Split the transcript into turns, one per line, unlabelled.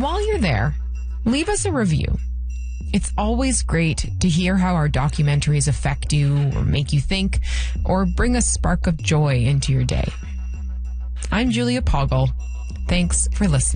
while you're there, leave us a review. It's always great to hear how our documentaries affect you or make you think or bring a spark of joy into your day. I'm Julia Poggle. Thanks for listening.